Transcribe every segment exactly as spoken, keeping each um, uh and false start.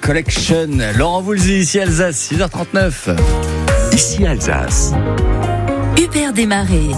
Collection. Laurent Voulzy, ici Alsace, six heures trente-neuf. Ici Alsace. Hubert Desmarais.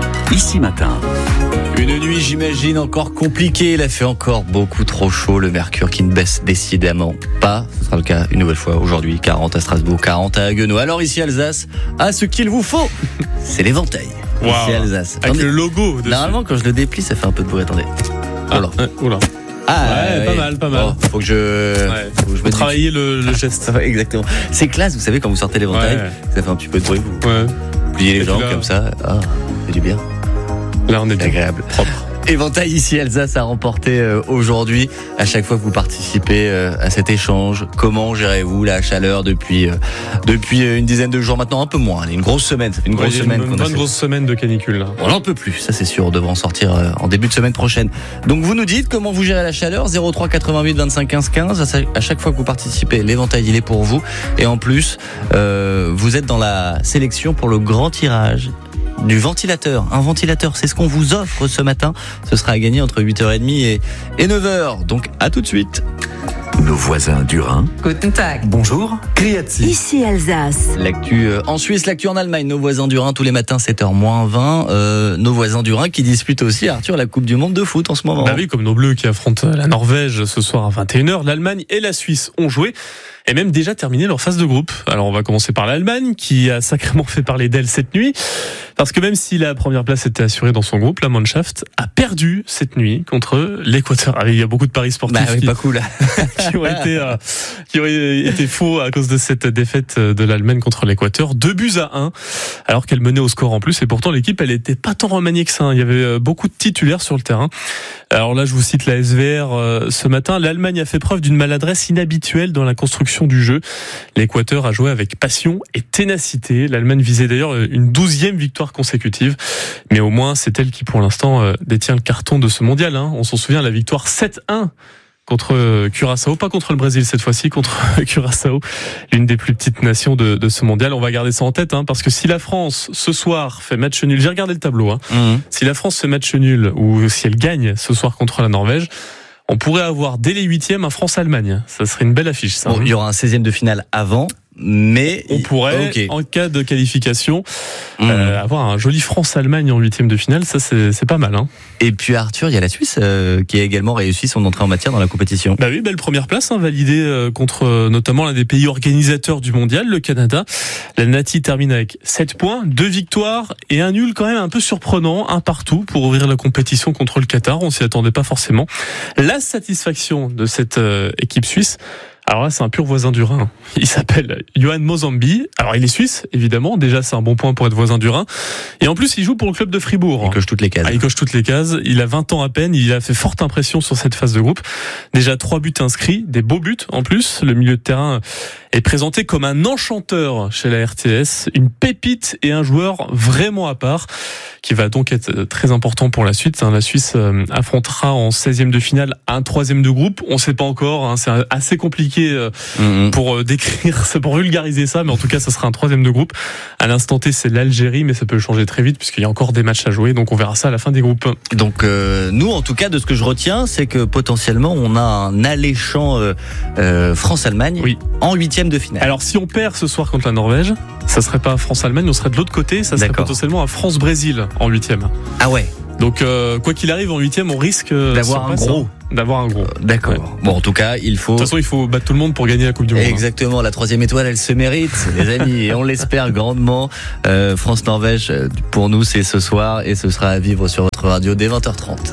Ici Matin. Une nuit, j'imagine, encore compliquée. Il a fait encore beaucoup trop chaud. Le mercure qui ne baisse décidément pas. Ce sera le cas une nouvelle fois aujourd'hui. quarante à Strasbourg, quarante à Haguenau. Alors ici Alsace, à ce qu'il vous faut, c'est l'éventail. Wow. Ici Alsace. Avec Attendez. le logo dessus. Normalement, quand je le déplie, ça fait un peu de bruit. Attendez. Ah, Oula. euh, oula. Ah, Ouais, pas mal, pas mal. Oh, faut que je. Ouais. Faut que je Faut mette travailler le, le du- geste. Ça va, exactement. C'est classe, vous savez, quand vous sortez l'éventail, Ouais. ça fait un petit peu de bruit. Vous Ouais. pliez les Et puis jambes là- comme ça. Ah, ça fait du bien. Là, on est C'est bien. agréable. Propre. Éventail ici Alsace a remporté euh, aujourd'hui. À chaque fois que vous participez euh, à cet échange, comment gérez-vous la chaleur depuis euh, depuis euh, une dizaine de jours maintenant, un peu moins, allez, une grosse semaine, ça fait une Ouais, grosse il y a semaine Une qu'on a bonne fait. grosse semaine de canicule, là. On n'en peut plus, ça c'est sûr, on devra en sortir euh, en début de semaine prochaine. Donc vous nous dites comment vous gérez la chaleur, zéro trois quatre-vingt-huit vingt-cinq quinze quinze, à sa- à chaque fois que vous participez, l'éventail il est pour vous. Et en plus, euh, vous êtes dans la sélection pour le grand tirage du ventilateur. Un ventilateur, c'est ce qu'on vous offre ce matin. Ce sera à gagner entre huit heures trente et, et neuf heures. Donc à tout de suite. Nos voisins du Rhin. Guten Tag. Bonjour. Criati. Ici Alsace. L'actu euh, en Suisse, l'actu en Allemagne, nos voisins du Rhin tous les matins sept heures moins vingt. Euh, nos voisins du Rhin qui disputent aussi, Arthur, la Coupe du Monde de foot en ce moment. Bah oui, comme nos Bleus qui affrontent la Norvège ce soir à vingt et une heures, l'Allemagne et la Suisse ont joué et même déjà terminé leur phase de groupe. Alors on va commencer par l'Allemagne qui a sacrément fait parler d'elle cette nuit parce que même si la première place était assurée dans son groupe, la Mannschaft a perdu cette nuit contre l'Équateur. Ah, il y a beaucoup de paris sportifs Bah oui, qui, pas cool. qui ont été euh, qui ont été faux à cause de cette défaite de l'Allemagne contre l'Équateur, deux buts à un, alors qu'elle menait au score en plus. Et pourtant l'équipe, elle était pas tant remaniée que ça, hein. Il y avait beaucoup de titulaires sur le terrain. Alors là, je vous cite la S V R euh, ce matin. L'Allemagne a fait preuve d'une maladresse inhabituelle dans la construction du jeu. L'Équateur a joué avec passion et ténacité. L'Allemagne visait d'ailleurs une douzième victoire consécutive, mais au moins c'est elle qui pour l'instant euh, détient le carton de ce mondial, hein. On s'en souvient, la victoire sept un contre Curaçao, pas contre le Brésil cette fois-ci, contre Curaçao, l'une des plus petites nations de, de ce mondial. On va garder ça en tête, hein, parce que si la France ce soir fait match nul, j'ai regardé le tableau, hein, Mmh. si la France fait match nul ou si elle gagne ce soir contre la Norvège, on pourrait avoir dès les huitièmes un France-Allemagne. Ça serait une belle affiche, ça. Bon, il y aura un seizième de finale avant, mais On pourrait, Ok. en cas de qualification, Mmh. euh, avoir un joli France-Allemagne en huitième de finale. Ça, c'est, c'est pas mal, hein. Et puis Arthur, il y a la Suisse euh, qui a également réussi son entrée en matière dans la compétition. Bah oui, belle première place, hein, validée euh, contre euh, notamment l'un des pays organisateurs du mondial, le Canada. La Nati termine avec sept points, deux victoires et un nul quand même un peu surprenant, un partout pour ouvrir la compétition contre le Qatar. On s'y attendait pas forcément. La satisfaction de cette euh, équipe suisse, alors là, c'est un pur voisin du Rhin. Il s'appelle Johan Mozambi. Alors, il est suisse, évidemment. Déjà, c'est un bon point pour être voisin du Rhin. Et en plus, il joue pour le club de Fribourg. Il coche toutes les cases. Ah, il coche toutes les cases. Il a vingt ans à peine. Il a fait forte impression sur cette phase de groupe. Déjà trois buts inscrits, des beaux buts en plus. Le milieu de terrain est présenté comme un enchanteur chez la R T S, une pépite et un joueur vraiment à part, qui va donc être très important pour la suite. La Suisse affrontera en seizième de finale un troisième de groupe. On ne sait pas encore. Hein, c'est assez compliqué Mmh. pour décrire, pour vulgariser ça, mais en tout cas, ça sera un troisième de groupe. À l'instant T, c'est l'Algérie, mais ça peut changer très vite puisqu'il y a encore des matchs à jouer. Donc, on verra ça à la fin des groupes. Donc euh, nous, en tout cas, de ce que je retiens, c'est que potentiellement, on a un alléchant euh, euh, France-Allemagne Oui. en huitième de finale. Alors, si on perd ce soir contre la Norvège, ça serait pas France-Allemagne, on serait de l'autre côté, ça serait D'accord. potentiellement un France-Brésil en huitième. Ah ouais, Donc, euh, quoi qu'il arrive, en huitième, on risque euh, D'avoir sur un place, gros. hein, d'avoir un gros. d'accord. Ouais. Bon, en tout cas, il faut... De toute façon, il faut battre tout le monde pour gagner la Coupe du Monde. hein. Exactement, la troisième étoile, elle se mérite, les amis, et on l'espère grandement. Euh, France-Norvège, pour nous, c'est ce soir, et ce sera à vivre sur votre radio dès vingt heures trente.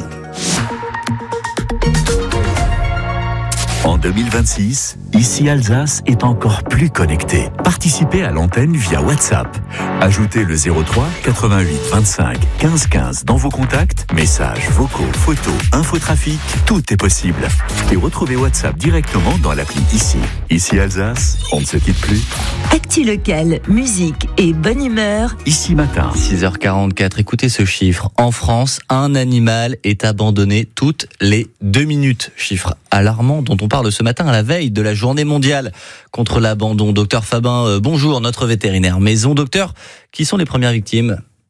En deux mille vingt-six, Ici Alsace est encore plus connecté. Participez à l'antenne via WhatsApp. Ajoutez le zéro trois quatre-vingt-huit vingt-cinq quinze quinze dans vos contacts, messages, vocaux, photos, infotrafic, tout est possible. Et retrouvez WhatsApp directement dans l'appli Ici. Ici Alsace, on ne se quitte plus. Actu locale, musique et bonne humeur. Ici Matin. six heures quarante-quatre, écoutez ce chiffre. En France, un animal est abandonné toutes les deux minutes. Chiffre alarmant dont on parle ce matin à la veille de la journée mondiale contre l'abandon. Docteur Fabin, euh, bonjour, notre vétérinaire maison. Docteur, qui sont les premières victimes ?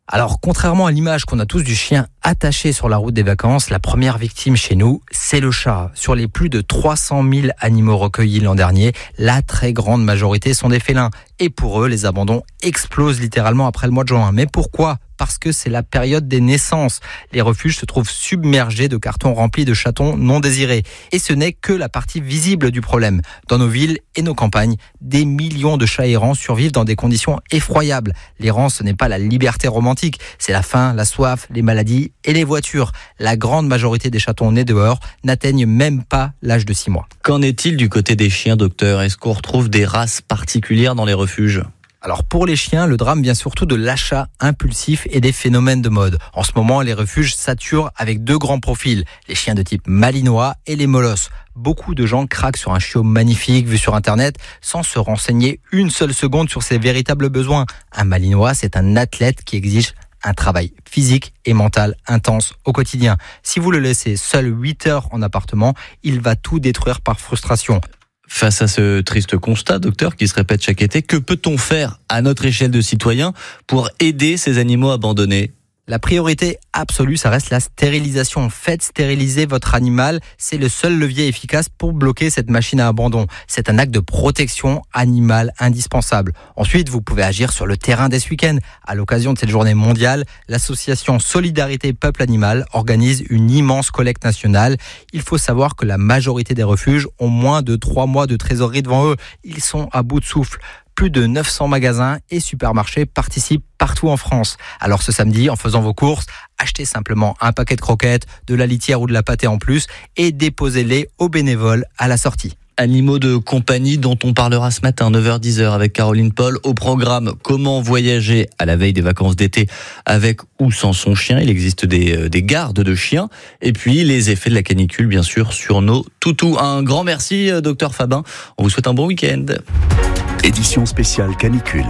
Alors, contrairement à l'image qu'on a tous du chien attaché sur la route des vacances, la première victime chez nous, c'est le chat. Sur les plus de trois cent mille animaux recueillis l'an dernier, la très grande majorité sont des félins. Et pour eux, les abandons explosent littéralement après le mois de juin. Mais pourquoi ? Parce que c'est la période des naissances. Les refuges se trouvent submergés de cartons remplis de chatons non désirés. Et ce n'est que la partie visible du problème. Dans nos villes et nos campagnes, des millions de chats errants survivent dans des conditions effroyables. L'errance, ce n'est pas la liberté romantique, c'est la faim, la soif, les maladies et les voitures. La grande majorité des chatons nés dehors n'atteignent même pas l'âge de six mois. Qu'en est-il du côté des chiens, docteur ? Est-ce qu'on retrouve des races particulières dans les refuges ? Alors pour les chiens, le drame vient surtout de l'achat impulsif et des phénomènes de mode. En ce moment, les refuges saturent avec deux grands profils, les chiens de type malinois et les molosses. Beaucoup de gens craquent sur un chiot magnifique vu sur Internet sans se renseigner une seule seconde sur ses véritables besoins. Un malinois, c'est un athlète qui exige un travail physique et mental intense au quotidien. Si vous le laissez seul huit heures en appartement, il va tout détruire par frustration. Face à ce triste constat, docteur, qui se répète chaque été, que peut-on faire à notre échelle de citoyens pour aider ces animaux abandonnés ? La priorité absolue, ça reste la stérilisation. Faites stériliser votre animal, c'est le seul levier efficace pour bloquer cette machine à abandon. C'est un acte de protection animale indispensable. Ensuite, vous pouvez agir sur le terrain dès ce week-end. À l'occasion de cette journée mondiale, l'association Solidarité Peuple Animal organise une immense collecte nationale. Il faut savoir que la majorité des refuges ont moins de trois mois de trésorerie devant eux. Ils sont à bout de souffle. Plus de neuf cents magasins et supermarchés participent partout en France. Alors ce samedi, en faisant vos courses, achetez simplement un paquet de croquettes, de la litière ou de la pâtée en plus et déposez-les aux bénévoles à la sortie. Animaux de compagnie dont on parlera ce matin, neuf heures dix avec Caroline Paul. Au programme, comment voyager à la veille des vacances d'été avec ou sans son chien. Il existe des, des gardes de chiens. Et puis les effets de la canicule, bien sûr, sur nos toutous. Un grand merci, docteur Fabin. On vous souhaite un bon week-end. Édition spéciale canicule.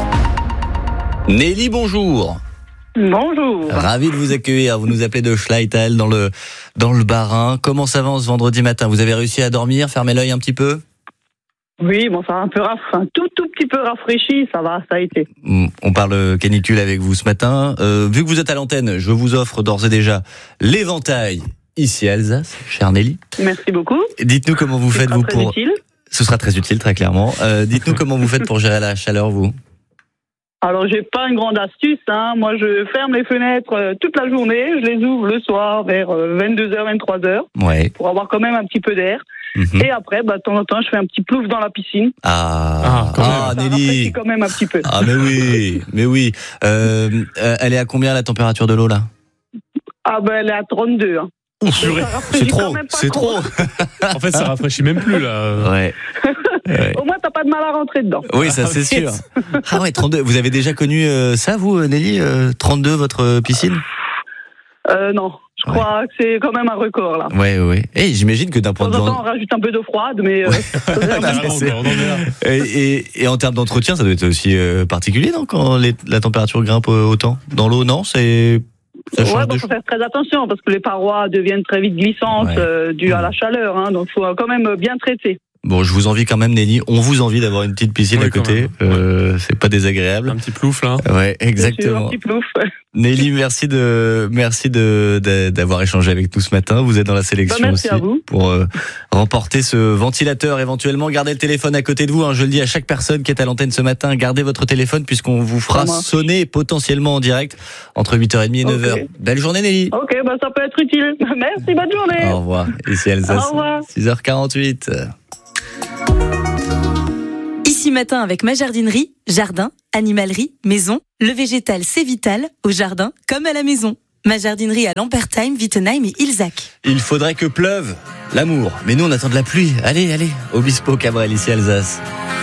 Nelly, bonjour. Bonjour. Ravi de vous accueillir. Vous nous appelez de Schleital dans le, dans le Bas-Rhin. Comment ça va ce vendredi matin ? Vous avez réussi à dormir, fermer l'œil un petit peu ? Oui, bon, ça va un peu raff, un tout, tout petit peu rafraîchi, ça va, ça a été. On parle canicule avec vous ce matin. Euh, vu que vous êtes à l'antenne, je vous offre d'ores et déjà l'éventail ici à Alsace, chère Nelly. Merci beaucoup. Dites-nous comment vous Ce faites sera vous très pour. utile. Ce sera très utile, très clairement. Euh, dites-nous comment vous faites pour gérer la chaleur, vous. Alors, j'ai pas une grande astuce, hein. Moi, je ferme les fenêtres euh, toute la journée, je les ouvre le soir vers euh, vingt-deux heures, vingt-trois heures, Ouais. pour avoir quand même un petit peu d'air. Mhm. Et après, bah, de temps en temps, je fais un petit plouf dans la piscine. Ah, Ah, quand ah, Ça Nelly. rafraîchit quand même un petit peu. Ah, mais oui, mais oui. Euh, euh, elle est à combien la température de l'eau là ? Ah, ben, elle est à trente-deux, hein. Ouf, purée. Ça rafraîchit C'est quand trop, même pas c'est trop. En fait, ça rafraîchit même plus, là. Ouais. Ouais. Au moins, t'as pas de mal à rentrer dedans. Oui, ça c'est sûr. Ah ouais, trente-deux. Vous avez déjà connu euh, ça, vous, Nelly, euh, trente-deux, votre euh, piscine ? Euh, non. Je crois que c'est quand même un record, là. Ouais, ouais. Et j'imagine que d'un De point temps de en vue... temps, on rajoute un peu d'eau froide, mais... Euh, Carrément, c'est- quoi, on en est là. Et, et, et en termes d'entretien, ça doit être aussi euh, particulier, non, quand les, la température grimpe euh, autant ? Dans l'eau, non ? C'est... Ça change ouais, de bon, faut choses. faire très attention parce que les parois deviennent très vite glissantes Ouais. euh, dues à la chaleur, hein, donc faut quand même bien traiter. Bon, je vous envie quand même, Nelly. On vous envie d'avoir une petite piscine Oui, à quand côté. Euh, c'est pas désagréable. Un petit plouf, là. Ouais, Bien sûr, un exactement. petit plouf. Nelly, merci de, merci de, de- d'avoir échangé avec nous ce matin. Vous êtes dans la sélection Bah, merci aussi à vous. pour euh, remporter ce ventilateur. Éventuellement, gardez le téléphone à côté de vous. Hein. Je le dis à chaque personne qui est à l'antenne ce matin, gardez votre téléphone puisqu'on vous fera Ça marche. sonner potentiellement en direct entre huit heures trente et neuf heures. Ok. Belle journée, Nelly. Ok, bah ça peut être utile. Merci, bonne journée. Au revoir. Ici Alsace. Au revoir. six heures quarante-huit. Ici matin avec ma jardinerie, jardin, animalerie, maison, le végétal c'est vital, au jardin comme à la maison. Ma jardinerie à Lampertheim, Wittenheim et Ilzac. Il faudrait que pleuve l'amour. Mais nous, on attend de la pluie. Allez, allez. Obispo Cabrel, ici Alsace.